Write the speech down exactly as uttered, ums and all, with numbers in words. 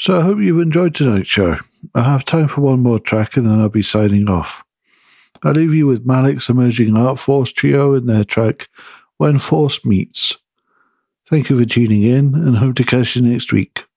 So I hope you've enjoyed tonight's show. I have time for one more track and then I'll be signing off. I'll leave you with Malik's Emerging Art Force Trio and their track When Force Meets. Thank you for tuning in and hope to catch you next week.